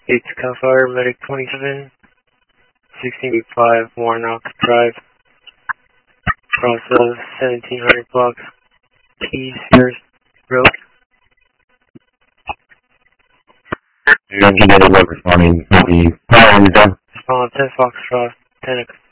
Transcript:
8 to Cal Fire, Medic 27, 1685 Warnock Drive, cross of 1700 block, Key Sears Road. Engineer responding to the power return. Respond 10 Foxtrot, 10